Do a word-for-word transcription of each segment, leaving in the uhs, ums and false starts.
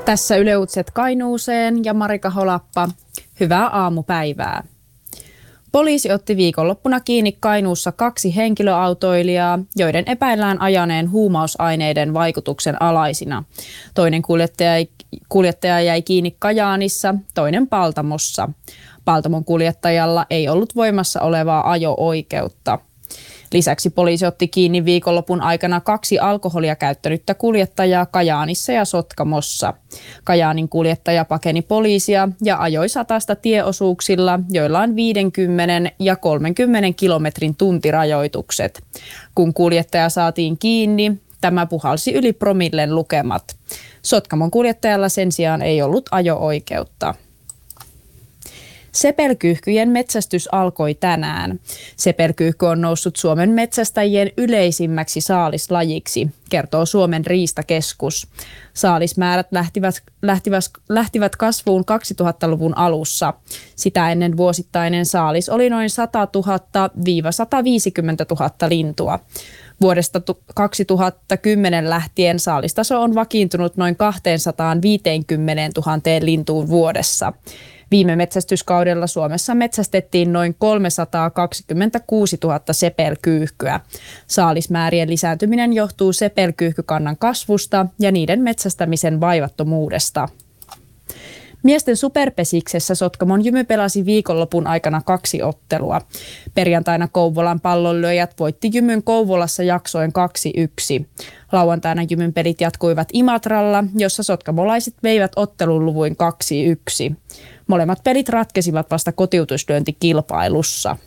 Tässä Yle Uutiset Kainuuseen ja Marika Holappa. Hyvää aamupäivää. Poliisi otti viikonloppuna kiinni Kainuussa kaksi henkilöautoilijaa, joiden epäillään ajaneen huumausaineiden vaikutuksen alaisina. Toinen kuljettaja, kuljettaja jäi kiinni Kajaanissa, toinen Paltamossa. Paltamon kuljettajalla ei ollut voimassa olevaa ajo-oikeutta. Lisäksi poliisi otti kiinni viikonlopun aikana kaksi alkoholia käyttänyttä kuljettajaa Kajaanissa ja Sotkamossa. Kajaanin kuljettaja pakeni poliisia ja ajoi satasta tieosuuksilla, joilla on viidenkymmenen ja kolmenkymmenen kilometrin tuntirajoitukset. Kun kuljettaja saatiin kiinni, tämä puhalsi yli promillen lukemat. Sotkamon kuljettajalla sen sijaan ei ollut ajo-oikeutta. Sepelkyyhkyjen metsästys alkoi tänään. Sepelkyyhky on noussut Suomen metsästäjien yleisimmäksi saalislajiksi, kertoo Suomen riistakeskus. Saalismäärät lähtivät, lähtivät, lähtivät kasvuun kaksituhattaluvun alussa. Sitä ennen vuosittainen saalis oli noin sata tuhatta - sata viisikymmentätuhatta lintua. Vuodesta kaksituhattakymmenen lähtien saalistaso on vakiintunut noin kaksisataaviisikymmentätuhatta lintuun vuodessa. Viime metsästyskaudella Suomessa metsästettiin noin kolmesataakaksikymmentäkuusituhatta sepelkyyhkyä. Saalismäärien lisääntyminen johtuu sepelkyyhkykannan kasvusta ja niiden metsästämisen vaivattomuudesta. Miesten superpesiksessä Sotkamon Jymy pelasi viikonlopun aikana kaksi ottelua. Perjantaina Kouvolan pallonlyöjät voitti Jymyn Kouvolassa jaksoen kaksi yksi. Lauantaina Jymyn pelit jatkuivat Imatralla, jossa sotkamolaiset veivät ottelun luvuin kaksi yksi. Molemmat pelit ratkesivat vasta kotiutuslyöntikilpailussa.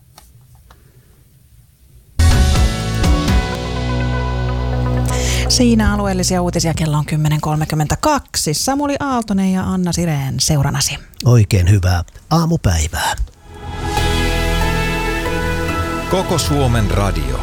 Siinä alueellisia uutisia kello on kymmenen kolmekymmentäkaksi. Samuli Aaltonen ja Anna Sireen seuranasi. Oikein hyvää aamupäivää. Koko Suomen radio.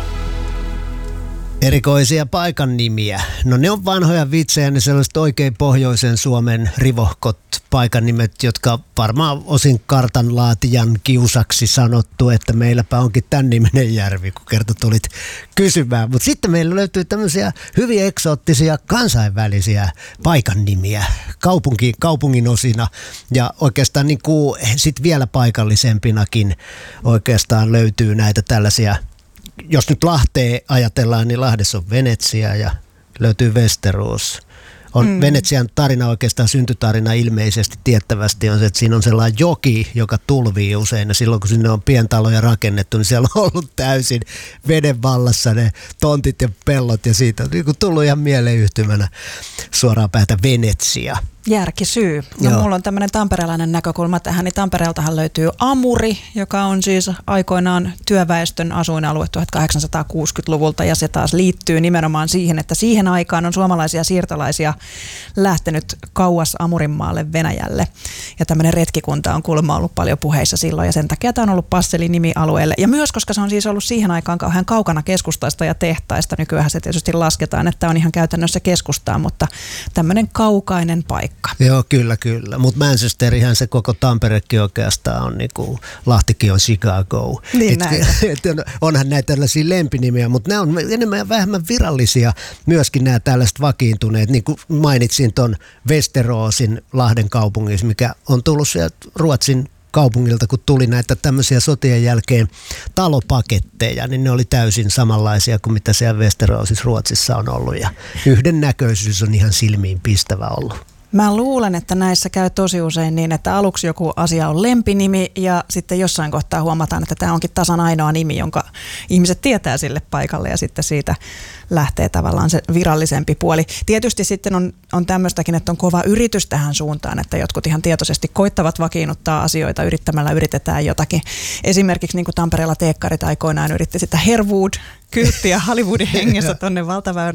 Erikoisia paikan nimiä. No ne on vanhoja vitsejä, ne sellaiset oikein pohjoisen Suomen rivohkot paikan nimet, jotka varmaan osin kartanlaatijan kiusaksi sanottu, että meilläpä onkin tämän niminen järvi, kun kerta tulit kysymään. Mutta sitten meillä löytyy tämmöisiä hyvin eksoottisia kansainvälisiä paikan nimiä kaupunki, kaupungin osina ja oikeastaan niin kuin sit vielä paikallisempinakin oikeastaan löytyy näitä tällaisia. Jos nyt Lahteen ajatellaan, niin Lahdessa on Venetsia ja löytyy Västerås. On mm. Venetsian tarina oikeastaan syntytarina ilmeisesti tiettävästi on se, että siinä on sellainen joki, joka tulvii usein. Ja silloin kun sinne on pientaloja rakennettu, niin siellä on ollut täysin veden vallassa ne tontit ja pellot. Ja siitä on niin tullut ihan mieleyhtymänä suoraan päätä Venetsia. Järkisyy. No, mulla on tämmöinen tamperelainen näkökulma tähän, niin Tampereeltahan löytyy Amuri, joka on siis aikoinaan työväestön asuinalue tuhatkahdeksansataakuusikymmentäluvulta ja se taas liittyy nimenomaan siihen, että siihen aikaan on suomalaisia siirtolaisia lähtenyt kauas Amurinmaalle Venäjälle ja tämmöinen retkikunta on kuulemma ollut paljon puheissa silloin ja sen takia tämä on ollut passeli nimi alueelle ja myös koska se on siis ollut siihen aikaan kauhean kaukana keskustasta ja tehtaista, nykyään se tietysti lasketaan, että on ihan käytännössä keskustaa, mutta tämmöinen kaukainen paikka. Joo, kyllä, kyllä. Mutta Manchesterihän se koko Tamperekin oikeastaan on, niin kuin Lahtikin on Chicago. Niin et, et, onhan näitä tällaisia lempinimiä, mutta nämä on enemmän ja vähemmän virallisia myöskin nämä tällaiset vakiintuneet. Niin kuin mainitsin tuon Västeråsin Lahden kaupungissa, mikä on tullut sieltä Ruotsin kaupungilta, kun tuli näitä tämmöisiä sotien jälkeen talopaketteja, niin ne oli täysin samanlaisia kuin mitä siellä Västeråsissa Ruotsissa on ollut. Ja yhdennäköisyys on ihan silmiin pistävä ollut. Mä luulen, että näissä käy tosi usein niin, että aluksi joku asia on lempinimi ja sitten jossain kohtaa huomataan, että tämä onkin tasan ainoa nimi, jonka ihmiset tietää sille paikalle ja sitten siitä lähtee tavallaan se virallisempi puoli. Tietysti sitten on, on tämmöistäkin, että on kova yritys tähän suuntaan, että jotkut ihan tietoisesti koittavat vakiinnuttaa asioita, yrittämällä yritetään jotakin. Esimerkiksi niin kuin Tampereella teekkarit aikoinaan yritti sitä Herwood-kylttiä Hollywoodin hengessä tuonne valtaväylän